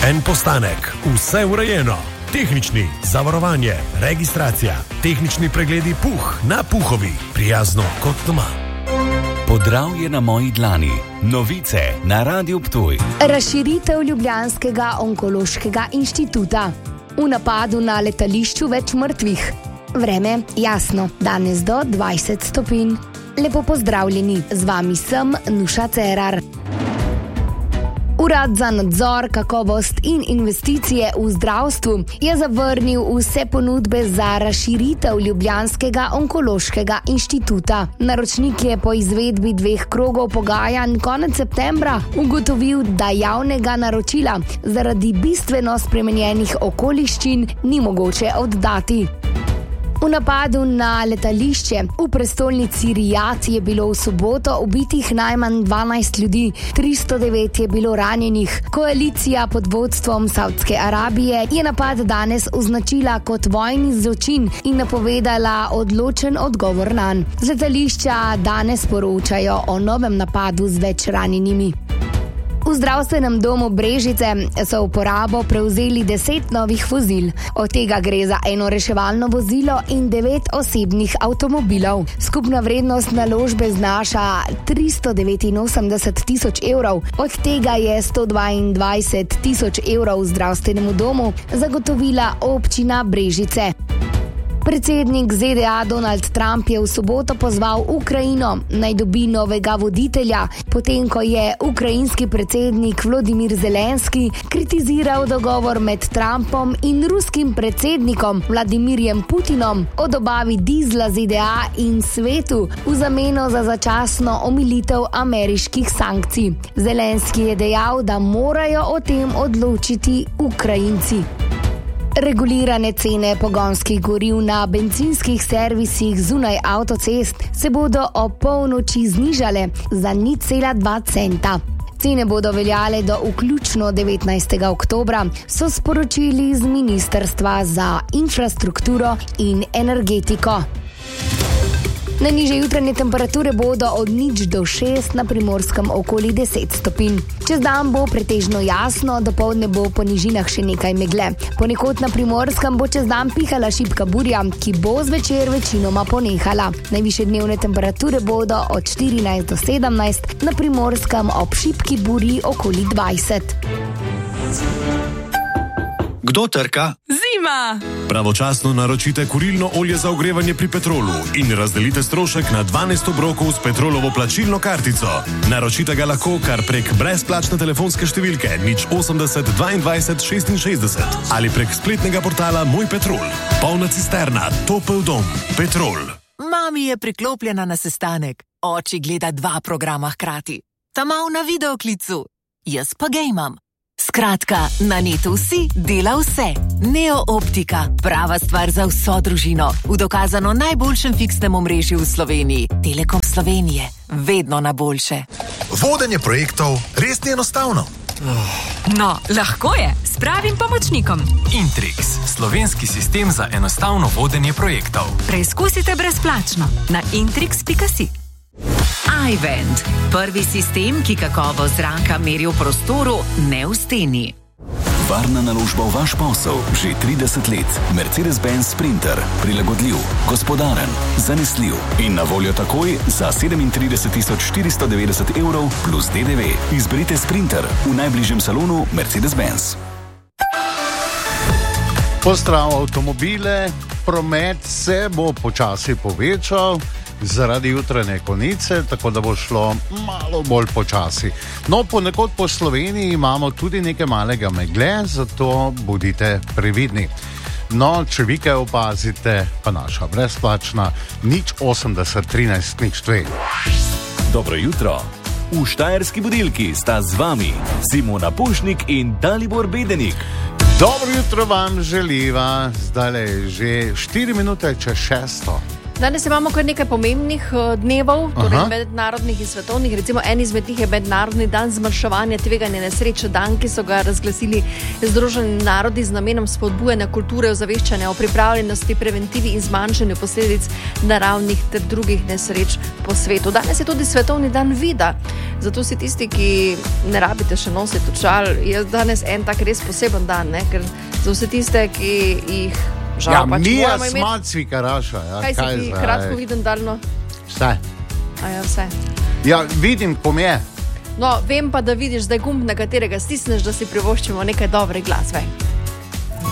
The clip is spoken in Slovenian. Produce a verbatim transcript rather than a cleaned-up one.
En postanek, vse urejeno. Tehnični, zavarovanje, registracija, tehnični pregledi puh na Puhovi, prijazno kot doma. Podravje na moji dlani. Novice na Radiu Ptuj. Razširitev Ljubljanskega onkološkega inštituta. V napadu na letališču več mrtvih. Vreme jasno, danes do dvajset stopinj. Lepo pozdravljeni, z vami sem Nuša Cerar. Urad za nadzor, kakovost in investicije v zdravstvu je zavrnil vse ponudbe za razširitev Ljubljanskega onkološkega inštituta. Naročnik je po izvedbi dveh krogov pogajanj konec septembra ugotovil, da javnega naročila zaradi bistveno spremenjenih okoliščin ni mogoče oddati. V napadu na letališče v prestolnici Rijad je bilo v soboto ubitih najmanj dvanajst ljudi, tristo devet je bilo ranjenih. Koalicija pod vodstvom Savdske Arabije je napad danes označila kot vojni zločin in napovedala odločen odgovor nanj. Z letališča danes poročajo o novem napadu z več ranjenimi. V zdravstvenem domu Brežice so v uporabo prevzeli deset novih vozil. Od tega gre za eno reševalno vozilo in devet osebnih avtomobilov. Skupna vrednost naložbe znaša tristo devetinosemdeset tisoč evrov, od tega je sto dvaindvajset tisoč evrov zdravstvenemu domu zagotovila občina Brežice. Predsednik Z D A Donald Trump je v soboto pozval Ukrajino naj dobi novega voditelja, potem ko je ukrajinski predsednik Volodymyr Zelenski kritiziral dogovor med Trumpom in ruskim predsednikom Vladimirjem Putinom o dobavi dizla Z D A in svetu v zameno za začasno omilitev ameriških sankcij. Zelenski je dejal, da morajo o tem odločiti Ukrajinci. Regulirane cene pogonskih goriv na bencinskih servisih zunaj avtocest se bodo ob polnoči znižale za nič cela dva centa. Cene bodo veljale do vključno devetnajstega oktobra, so sporočili z Ministrstva za infrastrukturo in energetiko. Najnižje jutranje temperature bodo od nič do šest, na Primorskem okoli deset stopinj. Čez dan bo pretežno jasno, dopoldne bo po nižinah še nekaj megle. Ponekod na Primorskem bo čez dan pihala šibka burja, ki bo zvečer večinoma ponehala. Najvišje dnevne temperature bodo od štirinajst do sedemnajst, na Primorskem ob šibki burji okoli dvajset. Kdo trka? Zima! Pravočasno naročite kurilno olje za ogrevanje pri Petrolu in razdelite strošek na dvanajst obrokov s Petrolovo plačilno kartico. Naročite ga lahko kar prek brezplačne telefonske številke nič osemdeset dvaindvajset šestinšestdeset ali prek spletnega portala Moj Petrol. Polna cisterna, topel dom, Petrol. Mami je priklopljena na sestanek. Oči gleda dva programa hkrati. Ta mal na videoklicu. Jaz pa gejmam. Skratka, na netu vsi dela vse. Neo Optika, prava stvar za vso družino. V dokazano najboljšem fiksnem omrežju v Sloveniji. Telekom Slovenije, vedno na boljše. Vodenje projektov res ni enostavno. No, lahko je, s pravim pomočnikom. Intrix, slovenski sistem za enostavno vodenje projektov. Preizkusite brezplačno na intrix pika si. iVent, prvi sistem, ki kakovost zraka meri v prostoru, ne v steni. Varna naložba v vaš posel že trideset let. Mercedes-Benz Sprinter. Prilagodljiv, gospodaren, zanesljiv in na voljo takoj za sedemintrideset tisoč štiristo devetdeset evrov plus D D V. Izberite Sprinter v najbližjem salonu Mercedes-Benz. Pozdrav avtomobile, promet se bo počasi povečal zaradi jutranje konice, tako da bo šlo malo bolj počasi. No, ponekod po Sloveniji imamo tudi nekaj malega megle, zato bodite previdni. No, če vi kaj opazite, pa naša brezplačna nič osemdeset trinajst nič dve. Dobro jutro. V Štajerski budilki sta z vami Simona Pušnik in Dalibor Bedenik. Dobro jutro vam želiva, zdaj je že štiri minute čez šesto. Danes imamo kar nekaj pomembnih dnevov, torej mednarodnih in svetovnih. Recimo en izmed njih je Mednarodni dan zmanjševanja tveganja nesreč, dan, ki so ga razglasili Združeni narodi z namenom spodbujanja kulture, ozaveščanja o pripravljenosti, preventivi in zmanjšanju posledic naravnih ter drugih nesreč po svetu. Danes je tudi Svetovni dan vida, zato si tisti, ki ne rabite še nositi očal, je danes en tak res poseben dan, ne? Ker za vse tiste, ki jih žal ja, pač Mija moramo imeti. Smacvi karaša. Ja, kaj si kaj ti zdaj? kratko viden daljno? Vse. A ja, vse. Ja, vidim, kom je. No, vem pa, da vidiš zdaj gumb, na katerega stisneš, da si privoščimo nekaj dobre glasbe.